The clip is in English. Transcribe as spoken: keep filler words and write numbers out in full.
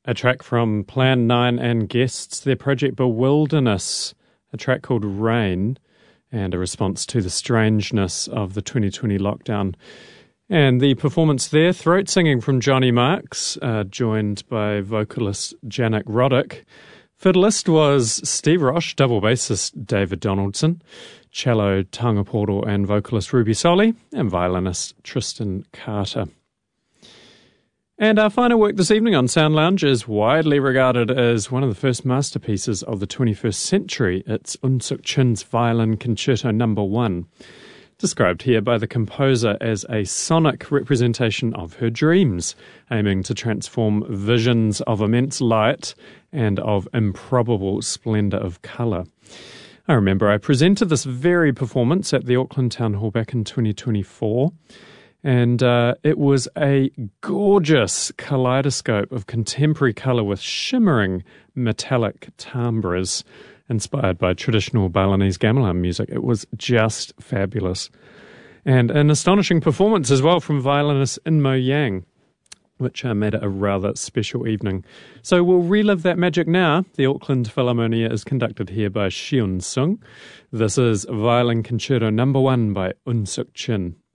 A track from Plan nine and Guests, their project Bewilderness, a track called Rain, and a response to the strangeness of the twenty twenty lockdown. And the performance there, throat singing from Johnny Marks, uh, joined by vocalist Janik Roddick. Fiddlist was Steve Roche, double bassist David Donaldson, cello Taonga Portal and vocalist Ruby Solly, and violinist Tristan Carter. And our final work this evening on Sound Lounge is widely regarded as one of the first masterpieces of the twenty-first century. It's Eun Suk Chin's Violin Concerto Number One, described here by the composer as a sonic representation of her dreams, aiming to transform visions of immense light and of improbable splendour of colour. I remember I presented this very performance at the Auckland Town Hall back in twenty twenty-four, and uh, it was a gorgeous kaleidoscope of contemporary colour with shimmering metallic timbres inspired by traditional Balinese gamelan music. It was just fabulous. And an astonishing performance as well from violinist Inmo Yang, which uh, made it a rather special evening. So we'll relive that magic now. The Auckland Philharmonia is conducted here by Shiun Sung. This is Violin Concerto Number One by Eun Suk Chin.